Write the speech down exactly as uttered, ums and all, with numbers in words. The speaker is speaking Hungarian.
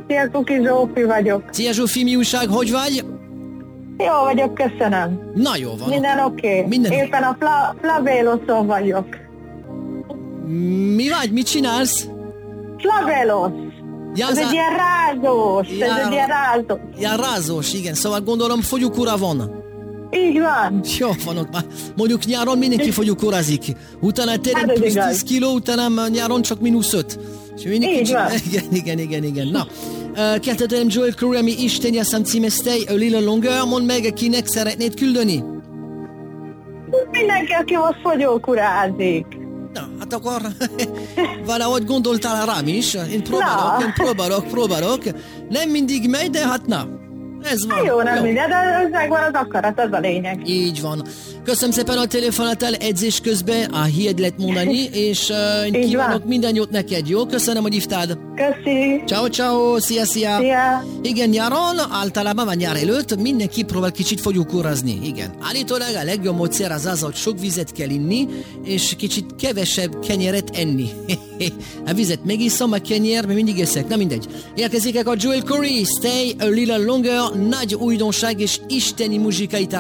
Szia, Kuki Zsófi vagyok. Szia Zsófi, mi újság, hogy vagy? Jó vagyok, köszönöm. Na jó van. Minden oké. Okay. Minden... Éppen a Fla- Flavéloszon vagyok. Mi vagy? Mit csinálsz? Flavélosz. Ja, ez za... egy ilyen rázós. Ja, ez egy ilyen rázós. Ja, rázós, igen. Szóval gondolom fogyókúra van. Így van. Jó van ott már. Mondjuk nyáron mindenki fogyókúrázik. Utána tényleg Hát plusz igaz. tíz kiló, utána nyáron csak mínusz öt. Így van. Igen, igen, igen, igen. Na, uh, kettőtőlem Joel Corey, ami Isteni, azt hiszem címe Stay a Little Longer. Mondd meg, kinek szeretnéd küldeni? Mindenki, aki most fogyókúrázik. Na, hát akkor valahogy gondoltál rám is. Én próbálok, Na. én próbálok, próbálok. Nem mindig megy, de hát na. Ez van. Jó, nem Jó. minden, de ez megvan az akarat, az a lényeg. Így van. Köszönöm szépen a telefonátál edzés közben, a hied lehet mondani, és uh, én Így kívánok van. minden jót neked, jó? Köszönöm, hogy hívtál. Köszi. Ciao, ciao, szia, szia. Szia. Igen, nyáron, általában már nyár előtt mindenki próbál kicsit fogyókúrazni. Igen. Állítólag a legjobb módszer az az, hogy sok vizet kell inni, és kicsit kevesebb kenyeret enni. A vizet megiszom, a kenyer, mert mindig eszek. Na mindegy. Érkezik a Joel Corey, Stay a Little Longer, nagy újdonság és isteni muzsikai